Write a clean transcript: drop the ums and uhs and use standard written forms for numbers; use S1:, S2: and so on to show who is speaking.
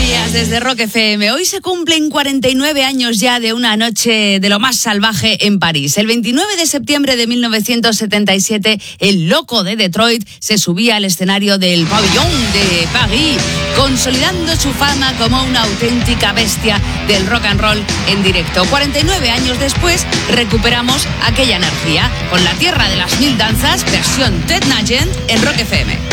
S1: días desde Rock FM. Hoy se cumplen 49 años ya de una noche de lo más salvaje en París. El 29 de septiembre de 1977, el Loco de Detroit se subía al escenario del Pabellón de París, consolidando su fama como una auténtica bestia del rock and roll en directo. 49 años después, recuperamos aquella energía con La Tierra de las Mil Danzas, versión Ted Nugent en Rock FM.